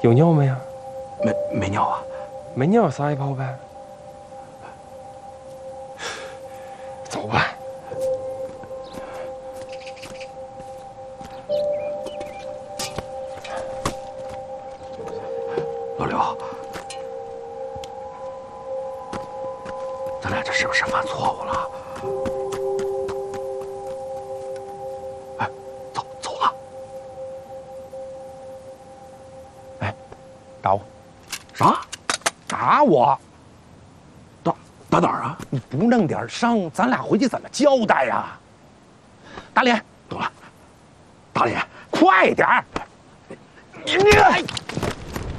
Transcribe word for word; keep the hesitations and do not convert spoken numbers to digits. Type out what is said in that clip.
有尿没呀？ 没没尿啊？ 没尿撒一泡呗。走吧。 老刘，咱俩这是不是犯错误了？哎，走走了。 哎，打我！ 啥？ 打我！ 打打哪儿啊？ 你不弄点伤，咱俩回去怎么交代呀？打脸！ 懂了，打脸， 快点儿！你你。